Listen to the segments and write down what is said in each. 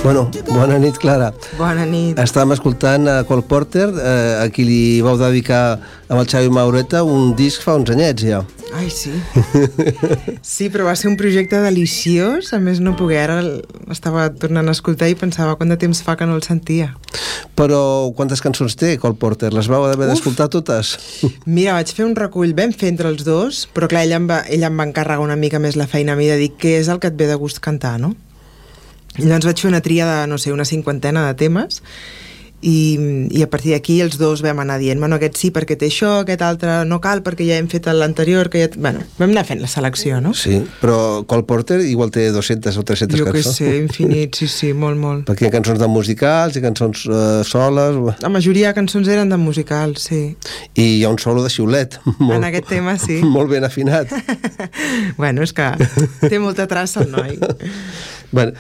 Bueno, bona nit, Clara. Bona nit. Estàvem escoltant a Cole Porter, a qui li vau dedicar amb el Xavi Maureta un disc fa uns anyets ja. Ai, sí. Sí, però va ser un projecte deliciós. A més, no pogué. Ara estava tornant a escoltar i pensava quant de temps fa que no el sentia. Però quantes cançons té Cole Porter? Les vau haver d'escoltar totes? Mira, vaig fer un recull. Vam fer entre els dos, però clar, ella em va encarregar una mica més la feina a mi de dir què és el que et ve de gust cantar, no? I llavors vaig fer una tria de, no sé, una 50 de temes i a partir d'aquí els dos vam anar dient, bueno, aquest sí perquè té això, aquest altre no cal perquè ja hem fet l'anterior, que ja... Bueno, vam anar fent la selecció, no? Sí, però Cole Porter igual té 200 o 300 cançons. Jo que sé, infinit, sí, molt, molt. Perquè hi ha cançons de musicals i cançons soles... La majoria de cançons eren de musicals, sí. I hi ha un solo de xiulet. En aquest tema, sí. Molt ben afinat. Bueno, és que té molta traça el noi. Bueno,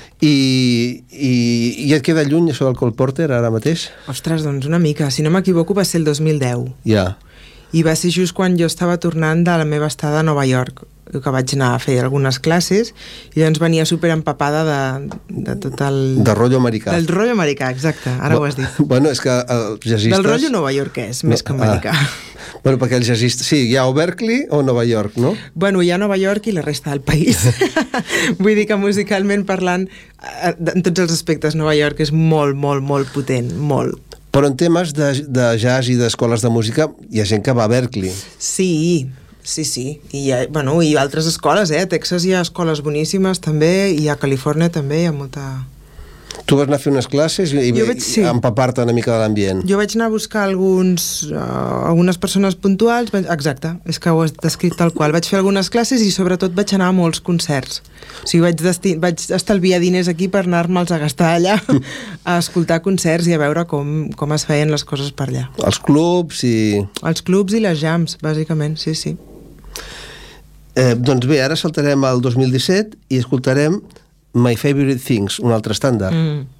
i et queda lluny això del Cole Porter ara mateix? Ostres, doncs una mica. Si no m'equivoco va ser el 2010. Ja. I va ser just quan jo estava tornant de la meva estada a Nova York, que vaig anar a fer algunes classes i llavors venia super empapada de tot el... De rotllo americà. Del rotllo americà, exacte, ara ho has dit. Bueno, és que els jazzistes... Del rotllo novaiorquès, més que americà. Bueno, perquè els jazzistes... Sí, hi ha o Berkeley o Nova York, no? Bueno, hi ha Nova York i la resta del país. Vull dir que musicalment parlant, en tots els aspectes, Nova York és molt, molt, molt potent, molt. Però en temes de jazz i d'escoles de música hi ha gent que va a Berkeley. Sí. I altres escoles, a Texas hi ha escoles boníssimes també, i a Califòrnia també hi ha molta... Tu vas anar a fer unes classes i empapar-te una mica de l'ambient. Jo vaig anar a buscar algunes persones puntuals, exacte, és que ho has descrit tal qual. Vaig fer algunes classes i sobretot vaig anar a molts concerts. O sigui, vaig estalviar diners aquí per anar-me'ls a gastar allà a escoltar concerts i a veure com es feien les coses per allà. Els clubs i... Els clubs i les jams, bàsicament, sí. Doncs bé, ara saltarem al 2017 i escoltarem My Favorite Things, un altre estàndard.